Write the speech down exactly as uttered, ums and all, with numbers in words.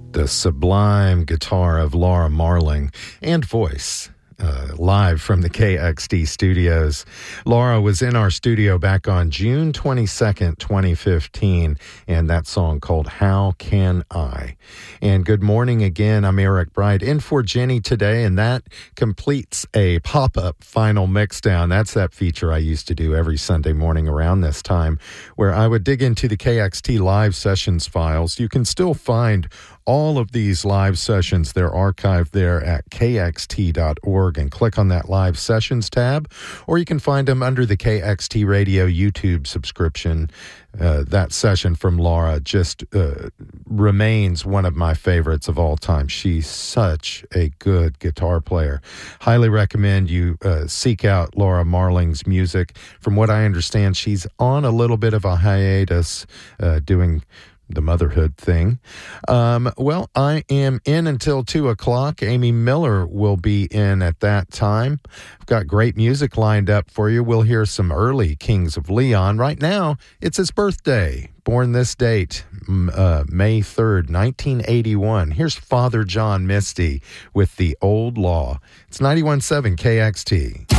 The sublime guitar of Laura Marling and voice. Uh, live from the K X T studios. Laura was in our studio back on June twenty-second, twenty fifteen, and that song called How Can I? And good morning again. I'm Eric Bright in for Jenny today, and that completes a pop-up final mixdown. That's that feature I used to do every Sunday morning around this time, where I would dig into the K X T live sessions files. You can still find all of these live sessions. They're archived there at K X T dot org, and click on that live sessions tab, or you can find them under the K X T Radio YouTube subscription. Uh, that session from Laura just uh, remains one of my favorites of all time. She's such a good guitar player. Highly recommend you uh, seek out Laura Marling's music. From what I understand, she's on a little bit of a hiatus uh, doing the motherhood thing. Um, well, I am in until two o'clock. Amy Miller will be in at that time. I've got great music lined up for you. We'll hear some early Kings of Leon. Right now, it's his birthday. Born this date, uh, May third, nineteen eighty-one. Here's Father John Misty with The Old Law. It's ninety-one point seven K X T.